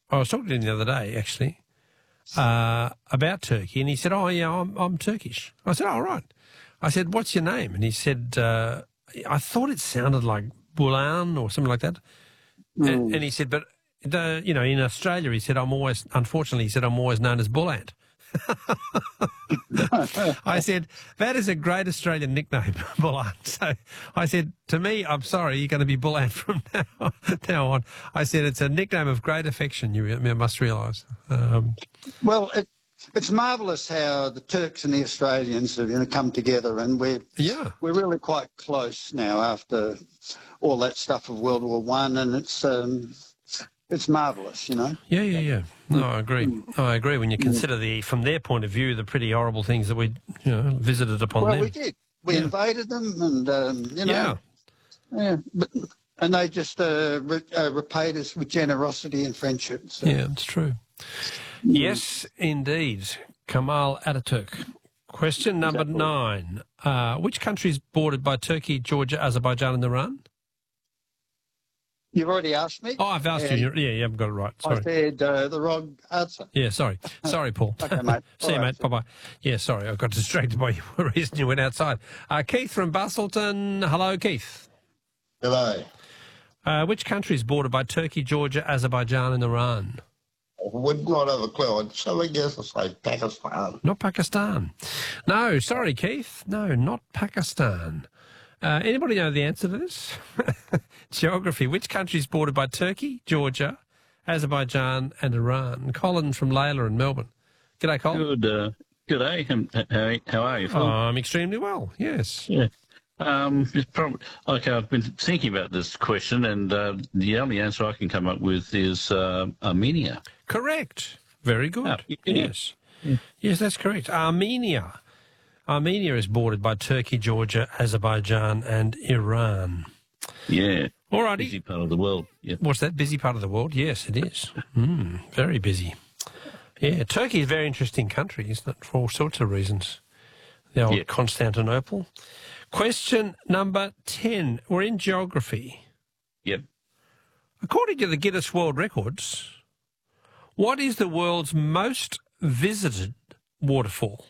I was talking to him the other day, actually, about Turkey, and he said, "Oh, yeah, I'm Turkish." I said, "Oh, right." I said, "What's your name?" And he said, I thought it sounded like Bulan or something like that. And he said, "But in Australia," he said, unfortunately, he said, I'm always known as Bullant." I said, "That is a great Australian nickname, Bullant." So I said, "To me, I'm sorry, you're going to be Bullant from now on." I said, "It's a nickname of great affection, you must realise." Well, it's marvellous how the Turks and the Australians have come together, and we're really quite close now after all that stuff of World War One, and it's marvellous, Yeah. No, I agree. I agree. When you consider from their point of view, the pretty horrible things that we, visited upon them. Well, we did. We invaded them, and Yeah. and they just repaid us with generosity and friendship. So. Yeah, it's true. Yes, indeed. Kamal Ataturk. Question number 9. Which country is bordered by Turkey, Georgia, Azerbaijan and Iran? You've already asked me? Oh, I've asked you. Yeah, you haven't got it right. Sorry. I said the wrong answer. Yeah, sorry. Sorry, Paul. Okay, mate. See you, mate. Bye-bye. Yeah, sorry. I got distracted by the reason you went outside. Keith from Bustleton. Hello, Keith. Hello. Which country is bordered by Turkey, Georgia, Azerbaijan and Iran? I would not have a clue. So I guess it's like Pakistan. Not Pakistan. No, sorry, Keith. No, not Pakistan. Anybody know the answer to this? Geography. Which country is bordered by Turkey, Georgia, Azerbaijan and Iran? Colin from Layla in Melbourne. G'day, Colin. Good day. How are you, Phil? I'm extremely well, yes. Yeah. I've been thinking about this question, and the only answer I can come up with is Armenia. Correct. Very good. Oh, yeah. Yes. Yeah. Yes, that's correct. Armenia. Armenia is bordered by Turkey, Georgia, Azerbaijan and Iran. Yeah. All righty. Busy part of the world. Yeah. What's that? Busy part of the world? Yes, it is. Very busy. Yeah, Turkey is a very interesting country, isn't it, for all sorts of reasons. The old Constantinople. Question number 10. We're in geography. Yep. According to the Guinness World Records, what is the world's most visited waterfall?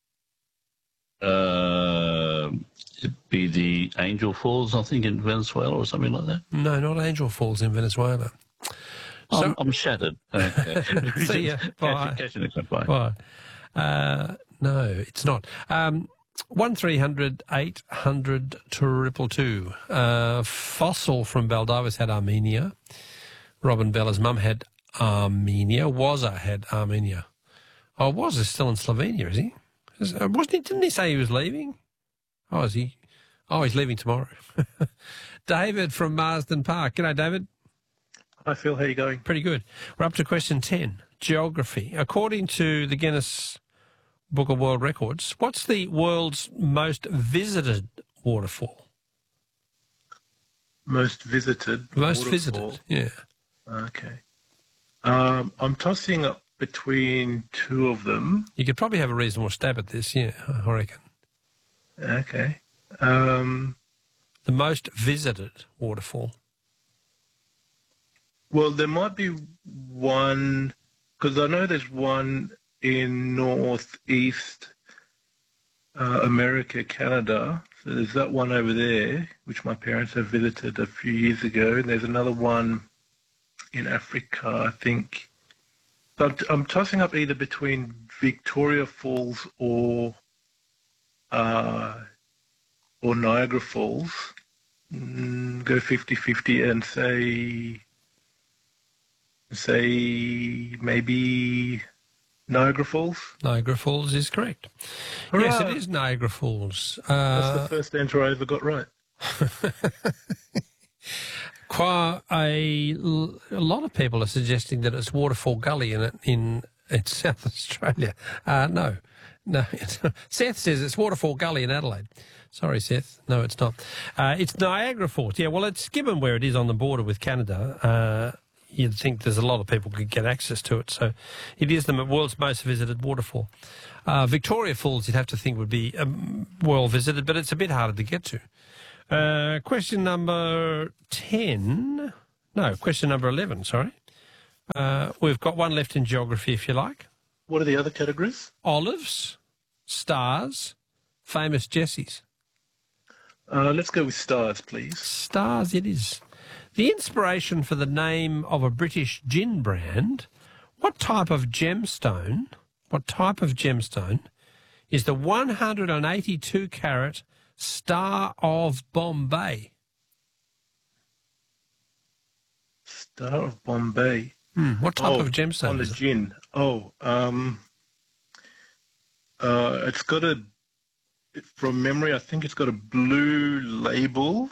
It'd be the Angel Falls, I think, in Venezuela or something like that. No, not Angel Falls in Venezuela. So, I'm shattered. Okay. See ya. Bye. Catch you next time. Bye. No, it's not. 1300 800 222. Fossil from Baldivis had Armenia. Robin Bella's mum had Armenia. Wazza had Armenia. Oh, Wazza's still in Slovenia, is he? Wasn't he? Didn't he say he was leaving? Oh, is he? Oh, he's leaving tomorrow. David from Marsden Park. G'day, David. Hi, Phil. How are you going? Pretty good. We're up to question 10, geography. According to the Guinness Book of World Records, what's the world's most visited waterfall? Most visited? Most waterfall. visited, yeah. Okay. I'm tossing up between two of them. You could probably have a reasonable stab at this, yeah, I reckon. Okay. The most visited waterfall. Well, there might be one, because I know there's one in northeast America, Canada. So there's that one over there, which my parents have visited a few years ago. And there's another one in Africa, I think. So I'm tossing up either between Victoria Falls or Niagara Falls. Go 50-50 and say maybe Niagara Falls. Niagara Falls is correct. Hurrah! Yes, it is Niagara Falls. That's the first answer I ever got right. Quite a lot of people are suggesting that it's Waterfall Gully in South Australia. No. Seth says it's Waterfall Gully in Adelaide. Sorry, Seth. No, it's not. It's Niagara Falls. Yeah, well, it's given where it is on the border with Canada. You'd think there's a lot of people could get access to it. So it is the world's most visited waterfall. Victoria Falls, you'd have to think, would be well visited, but it's a bit harder to get to. Question number 11, sorry. We've got one left in geography, if you like. What are the other categories? Olives, stars, famous Jessies. Let's go with stars, please. Stars it is. The inspiration for the name of a British gin brand, what type of gemstone is the 182-carat Star of Bombay? Star of Bombay. What type of gemstone on the is it? gin. It's got from memory, I think it's got a blue label,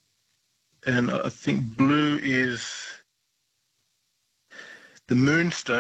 and I think blue is the moonstone.